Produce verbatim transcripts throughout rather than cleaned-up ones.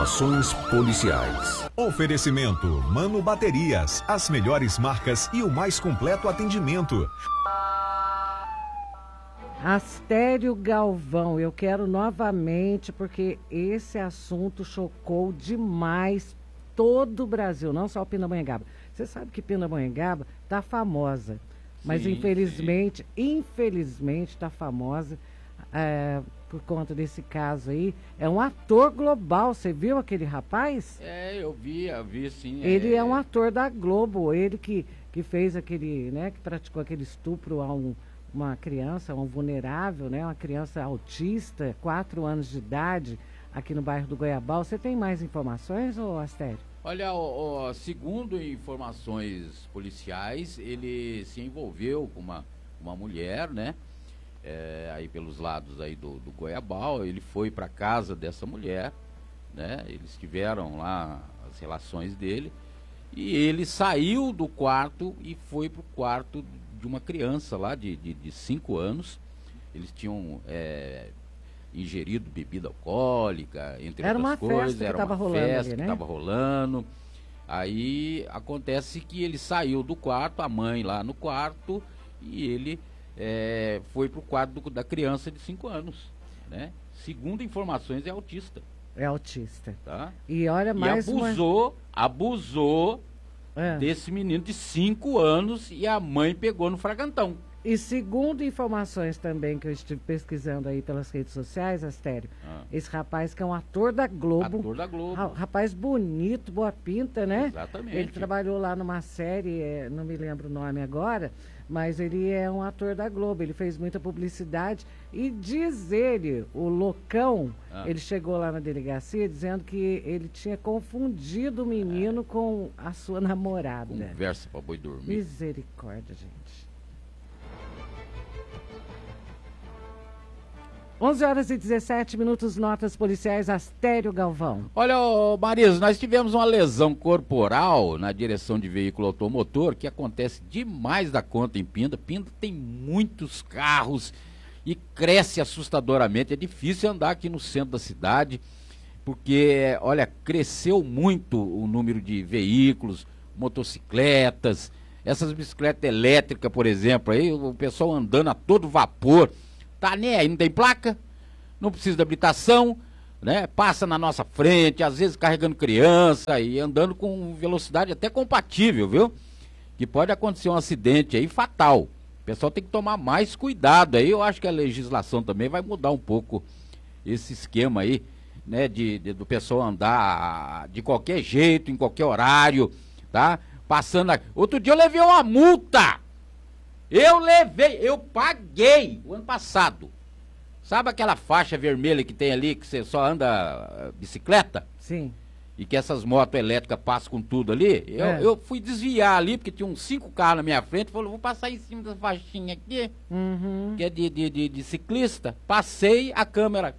Ações policiais. Oferecimento Mano Baterias, as melhores marcas e o mais completo atendimento. Astério Galvão, eu quero novamente, porque esse assunto chocou demais todo o Brasil, não só o Pindamonhangaba. Você sabe que Pindamonhangaba tá famosa, mas sim, infelizmente, sim. infelizmente tá famosa é, por conta desse caso aí. É um ator global, você viu aquele rapaz? É, eu vi, eu vi sim. Ele é, é um ator da Globo, ele que, que fez aquele, né, que praticou aquele estupro a um uma criança, um vulnerável, né? Uma criança autista, quatro anos de idade, aqui no bairro do Goiabal. Você tem mais informações, ô Astério? Olha, ó, ó, segundo informações policiais, ele se envolveu com uma, uma mulher, né? É, aí pelos lados aí do, do Goiabal, ele foi para casa dessa mulher, né? Eles tiveram lá as relações dele e ele saiu do quarto e foi pro quarto de uma criança lá de, de, de cinco anos. Eles tinham é, ingerido bebida alcoólica, entre era outras uma coisas. Festa era que uma rolando festa ali, que né? estava rolando. Aí acontece que ele saiu do quarto, a mãe lá no quarto, e ele é, foi pro quarto do, da criança de cinco anos, né? Segundo informações, é autista. É autista. Tá? E olha mais e abusou, uma... abusou é. desse menino de cinco anos e a mãe pegou no fragantão. E segundo informações também que eu estive pesquisando aí pelas redes sociais, Astério, ah. esse rapaz que é um ator da Globo. Ator da Globo. Ra rapaz bonito, boa pinta, né? Exatamente. Ele trabalhou lá numa série, é, não me lembro o nome agora, mas ele é um ator da Globo, ele fez muita publicidade e diz ele, o loucão, ah. ele chegou lá na delegacia dizendo que ele tinha confundido o menino é. com a sua namorada. Conversa pra boi dormir. Misericórdia, gente. onze horas e dezessete minutos, notas policiais, Astério Galvão. Olha, ô, Marisa, nós tivemos uma lesão corporal na direção de veículo automotor, que acontece demais da conta em Pinda. Pinda tem muitos carros e cresce assustadoramente. É difícil andar aqui no centro da cidade, porque, olha, cresceu muito o número de veículos, motocicletas, essas bicicletas elétricas, por exemplo, aí o pessoal andando a todo vapor. Tá nem aí, não tem placa, não precisa de habilitação, né? Passa na nossa frente, às vezes carregando criança e andando com velocidade até compatível, viu? Que pode acontecer um acidente aí fatal. O pessoal tem que tomar mais cuidado aí. Eu acho que a legislação também vai mudar um pouco esse esquema aí, né? De, de do pessoal andar de qualquer jeito, em qualquer horário, tá? Passando. A... Outro dia eu levei uma multa. Eu levei, eu paguei o ano passado. Sabe aquela faixa vermelha que tem ali, que você só anda bicicleta? Sim. E que essas motos elétricas passam com tudo ali? Eu, é. eu fui desviar ali, porque tinha uns cinco carros na minha frente. Falei, vou passar em cima da faixinha aqui, uhum. que é de, de, de, de ciclista. Passei a câmera.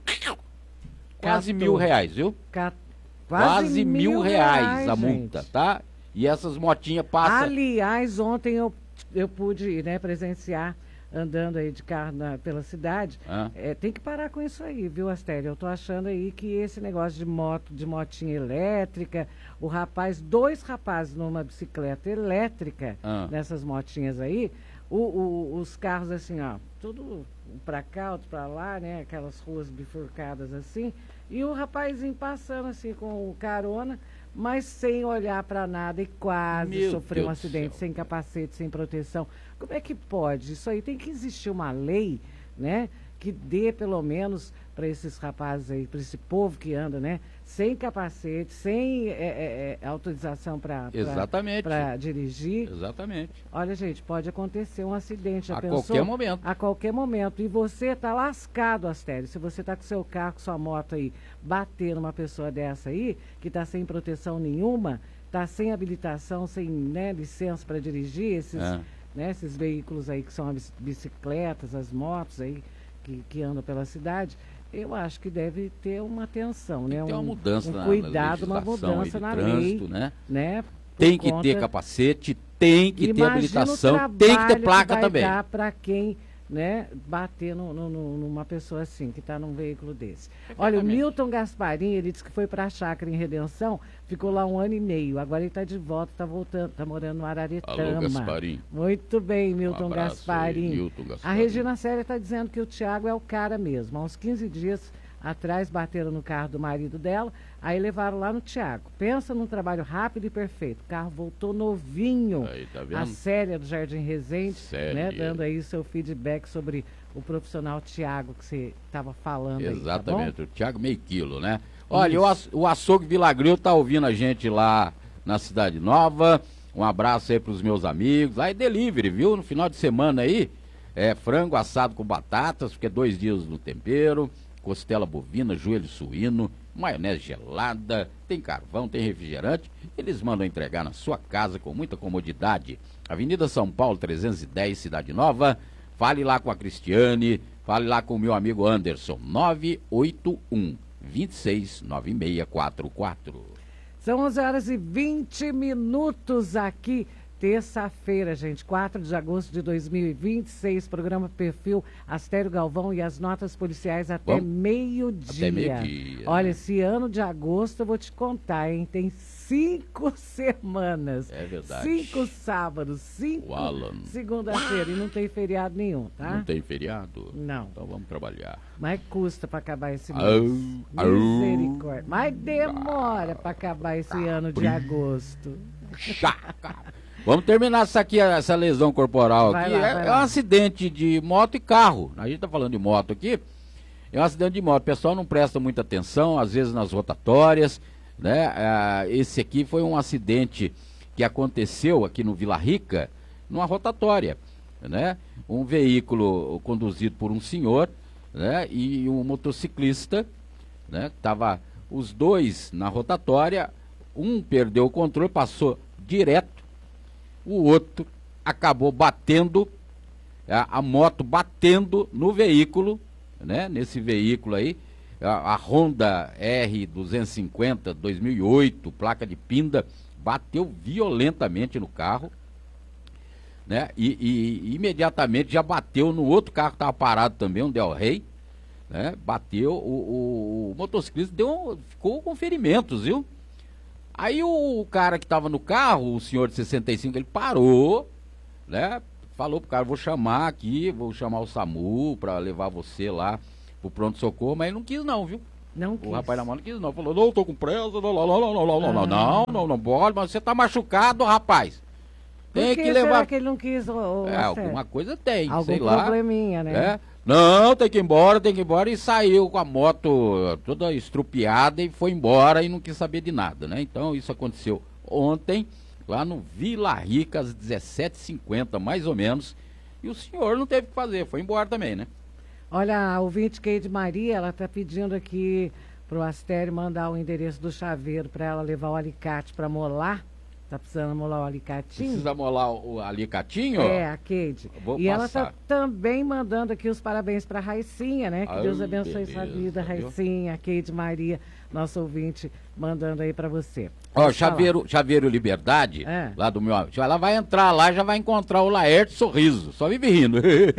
Quase mil reais, viu? Cat... Quase, Quase mil, mil reais, reais a multa, gente. Tá? E essas motinhas passam... Aliás, ontem eu... eu pude, né, presenciar andando aí de carro na, pela cidade. Ah. É, tem que parar com isso aí, viu, Astério? Eu tô achando aí que esse negócio de moto, de motinha elétrica, o rapaz, dois rapazes numa bicicleta elétrica, ah. nessas motinhas aí, o, o, os carros assim, ó, tudo um pra cá, outro pra lá, né, aquelas ruas bifurcadas assim, e o rapazinho passando assim com o carona, mas sem olhar para nada e quase Meu sofreu Deus um acidente, sem capacete, sem proteção. Como é que pode? Isso aí tem que existir uma lei, né, que dê pelo menos para esses rapazes aí, para esse povo que anda, né, sem capacete, sem é, é, é, autorização para dirigir. Exatamente. Olha, gente, pode acontecer um acidente. Já a pensou? qualquer momento. A qualquer momento. E você tá lascado, Astério. Se você tá com seu carro, com sua moto aí, bater numa pessoa dessa aí, que tá sem proteção nenhuma, tá sem habilitação, sem, né, licença para dirigir, esses, é. né, esses veículos aí que são as bicicletas, as motos aí que, que andam pela cidade, eu acho que deve ter uma atenção, né? Tem um, uma mudança um na, cuidado, na uma mudança na trânsito, lei, né? né? Tem que conta... ter capacete, tem que Imagina ter habilitação, tem que ter placa que vai também. Dar para quem né, bater no, no, no, numa pessoa assim, que está num veículo desse. Olha, o Milton Gasparim, ele disse que foi para a chácara em Redenção, ficou lá um ano e meio, agora ele está de volta, está voltando, está morando no Araretama. Alô, Gasparim. Muito bem, Milton Um abraço Gasparim. aí, Milton Gasparim. A Regina Célia está dizendo que o Tiago é o cara mesmo. Há uns quinze dias atrás bateram no carro do marido dela, aí levaram lá no Tiago. Pensa num trabalho rápido e perfeito. O carro voltou novinho. Aí, tá vendo? A Célia do Jardim Resende, Célia. né, dando aí o seu feedback sobre o profissional Tiago que você estava falando. Exatamente, aí, tá o Tiago meio quilo, né? Olha, o, aç- o Açougue Vilagril tá ouvindo a gente lá na Cidade Nova. Um abraço aí pros meus amigos. Lá é delivery, viu? No final de semana aí, é frango assado com batatas, porque é dois dias no tempero, costela bovina, joelho suíno, maionese gelada, tem carvão, tem refrigerante. Eles mandam entregar na sua casa com muita comodidade. Avenida São Paulo, trezentos e dez, Cidade Nova. Fale lá com a Cristiane, fale lá com o meu amigo Anderson, nove oito um, dois seis nove seis quatro quatro. São onze horas e vinte minutos aqui, terça-feira, gente, quatro de agosto de dois mil e vinte e seis, programa Perfil Astério Galvão e as notas policiais até Vamos? meio-dia. Até meio-dia. Olha, esse ano de agosto eu vou te contar, hein? Tem cinco semanas. É verdade. Cinco sábados, cinco O Alan. segunda-feira e não tem feriado nenhum, tá? Não tem feriado? Não. Então vamos trabalhar. Mas custa para acabar esse mês. Au, au. Misericórdia. Mas demora para acabar esse ano de agosto. Chaca. Vamos terminar essa aqui, essa lesão corporal Vai aqui. lá, é vai é um lá. acidente de moto e carro. A gente tá falando de moto aqui. É um acidente de moto. O pessoal não presta muita atenção, às vezes nas rotatórias, né? Ah, esse aqui foi um acidente que aconteceu aqui no Vila Rica, numa rotatória, né? Um veículo conduzido por um senhor, né? E um motociclista, né? Tava os dois na rotatória, um perdeu o controle, passou direto, o outro acabou batendo, a, a moto batendo no veículo, né? Nesse veículo aí, a, a Honda R duzentos e cinquenta dois mil e oito, placa de Pinda, bateu violentamente no carro, né? E, e imediatamente já bateu no outro carro que estava parado também, um Del Rey, né? Bateu, o, o, o motociclista deu um, ficou com ferimentos, viu? Aí o cara que estava no carro, o senhor de sessenta e cinco, ele parou, né? Falou pro cara, vou chamar aqui, vou chamar o SAMU para levar você lá pro pronto-socorro, mas ele não quis não, viu? Não O quis. rapaz da mão não quis não, falou, não, tô com pressa, não, não, não, não, não, não, não, Ah. não, não, não pode, mas você tá machucado, rapaz. Tem Por que que será levar... que ele não quis? ô, ô, É, Marcelo? alguma coisa tem, Algum sei lá. probleminha, né? É. Não, tem que ir embora, tem que ir embora. E saiu com a moto toda estrupiada e foi embora e não quis saber de nada, né? Então isso aconteceu ontem, lá no Vila Rica, às dezessete e cinquenta, mais ou menos. E o senhor não teve o que fazer, foi embora também, né? Olha, a ouvinte Keide Maria, ela tá pedindo aqui pro Astério mandar o endereço do chaveiro para ela levar o alicate para molar. Tá precisando molar o alicatinho? Precisa molar o, o alicatinho? É, a Keide. Vou E ela passar. tá também mandando aqui os parabéns para Raicinha, né? Que Ai, Deus abençoe sua beleza, vida, viu? Raicinha, Keide Maria, nosso ouvinte, mandando aí para você. Ó, Pode falar. Chaveiro, Chaveiro Liberdade, É. lá do meu amigo, ela vai entrar lá, já vai encontrar o Laerte Sorriso, só vive rindo.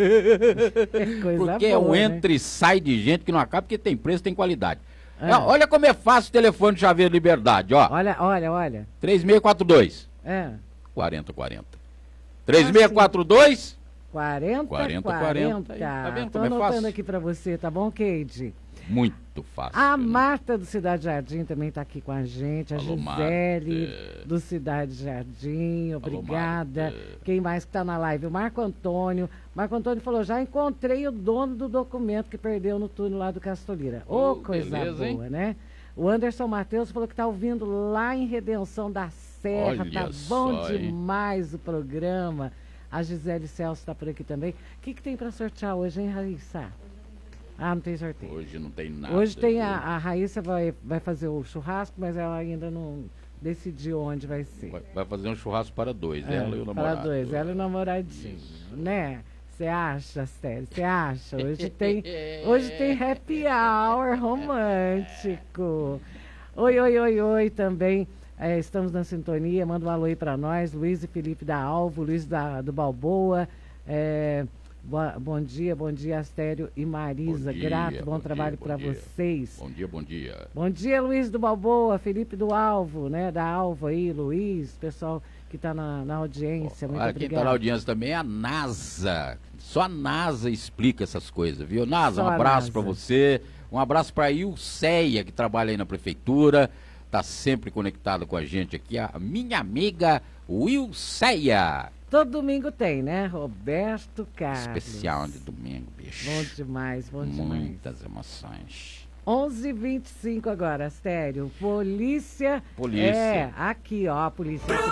Coisa Porque é um boa, né? entra e sai de gente que não acaba, porque tem preço, tem qualidade. É. Ó, olha como é fácil o telefone de Chaveiro Liberdade, ó, Olha, olha, olha. três seis quatro dois, É. quarenta quarenta. três seis quatro dois, quarenta, quarenta, quarenta. quarenta. Aí, tá vendo Tô como é anotando fácil? aqui para você, tá bom, Keide? muito fácil. A né? Marta do Cidade Jardim também está aqui com a gente. A Alô, Gisele Marta. do Cidade Jardim, obrigada. Marta. Quem mais que está na live? O Marco Antônio. Marco Antônio falou, já encontrei o dono do documento que perdeu no túnel lá do Castolira. Ô, Oh, coisa beleza, hein? boa, né? O Anderson Matheus falou que está ouvindo lá em Redenção da Serra. Olha Tá só, bom hein? demais o programa. A Gisele Celso está por aqui também. O que, que tem para sortear hoje, hein, Raíssa? Ah, não tem sorteio. Hoje não tem nada. Hoje tem viu? a, a Raíssa vai, vai fazer o churrasco, mas ela ainda não decidiu onde vai ser. Vai, vai fazer um churrasco para dois, É, ela e o namorado. para dois, ela e o namoradinho, né? Você acha, Sérgio? Você acha? Hoje tem, hoje tem happy hour romântico. Oi, oi, oi, oi também. É, estamos na sintonia. Manda um alô aí para nós. Luiz e Felipe da Alvo, Luiz da, do Balboa. É, Boa, bom dia, bom dia, Astério e Marisa. Bom dia, Grato, bom, bom trabalho dia, para bom dia. vocês. Bom dia, bom dia. Bom dia, Luiz do Balboa, Felipe do Alvo, né? Da Alvo aí, Luiz, pessoal que está na, na audiência. Muito Olha, obrigado. quem está na audiência também é a NASA. Só a NASA explica essas coisas, viu? NASA, Só um a abraço NASA. para você. Um abraço para a Ilceia, que trabalha aí na prefeitura. Está sempre conectada com a gente aqui, a minha amiga Ilceia. Todo domingo tem, né? Roberto Carlos. Especial de domingo, bicho. Bom demais, bom demais. Muitas emoções. onze e vinte e cinco agora, Astério. Polícia. Polícia. É, aqui, ó, a polícia.